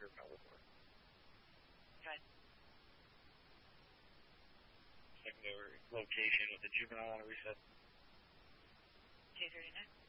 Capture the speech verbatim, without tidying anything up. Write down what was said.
juvenile before. Good. Secondary location with the juvenile on a reset. two thirty-nine.